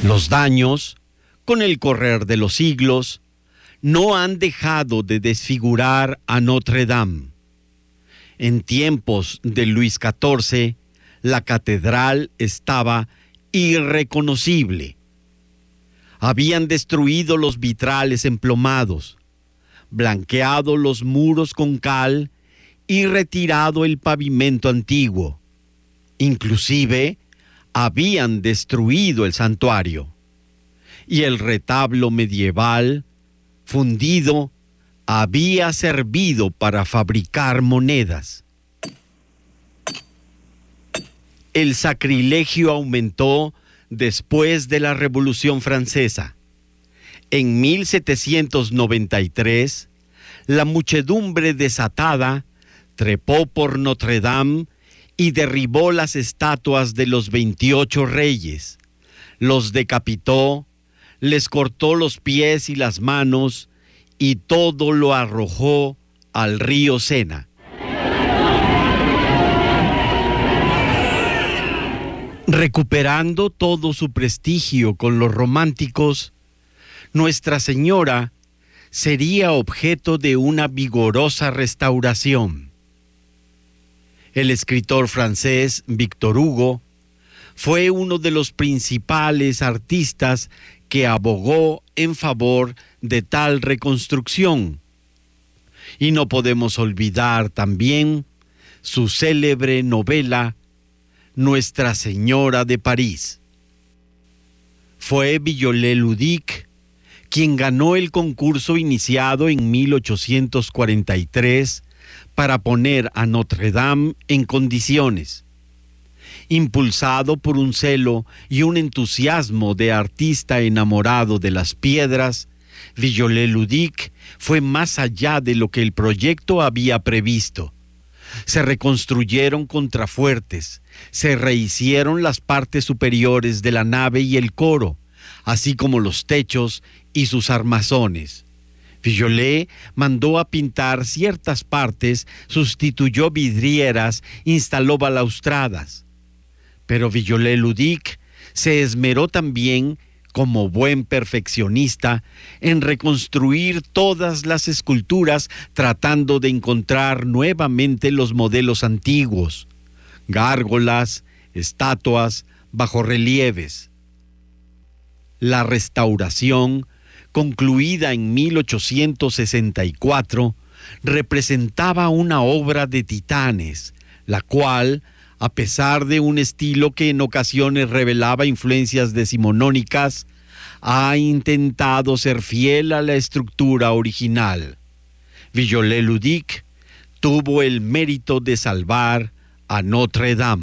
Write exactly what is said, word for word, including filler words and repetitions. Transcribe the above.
Los daños, con el correr de los siglos, no han dejado de desfigurar a Notre Dame. En tiempos de Luis catorce, la catedral estaba irreconocible. Habían destruido los vitrales emplomados, blanqueado los muros con cal y retirado el pavimento antiguo. Inclusive, habían destruido el santuario. Y el retablo medieval, fundido, había servido para fabricar monedas. El sacrilegio aumentó después de la Revolución Francesa. En mil setecientos noventa y tres, la muchedumbre desatada trepó por Notre Dame y derribó las estatuas de los veintiocho reyes, los decapitó, les cortó los pies y las manos y todo lo arrojó al río Sena. Recuperando todo su prestigio con los románticos, Nuestra Señora sería objeto de una vigorosa restauración. El escritor francés Victor Hugo fue uno de los principales artistas que abogó en favor de tal reconstrucción. Y no podemos olvidar también su célebre novela Nuestra Señora de París. Fue Viollet-le-Duc quien ganó el concurso iniciado en mil ochocientos cuarenta y tres para poner a Notre Dame en condiciones. Impulsado por un celo y un entusiasmo de artista enamorado de las piedras, Viollet-le-Duc fue más allá de lo que el proyecto había previsto. Se reconstruyeron contrafuertes, se rehicieron las partes superiores de la nave y el coro, así como los techos y sus armazones. Viollet mandó a pintar ciertas partes, sustituyó vidrieras, instaló balaustradas. Pero Viollet-le-Duc se esmeró también, como buen perfeccionista, en reconstruir todas las esculturas, tratando de encontrar nuevamente los modelos antiguos, gárgolas, estatuas, bajorrelieves. La restauración, concluida en mil ochocientos sesenta y cuatro, representaba una obra de titanes, la cual, a pesar de un estilo que en ocasiones revelaba influencias decimonónicas, ha intentado ser fiel a la estructura original. Viollet-le-Duc tuvo el mérito de salvar a Notre Dame.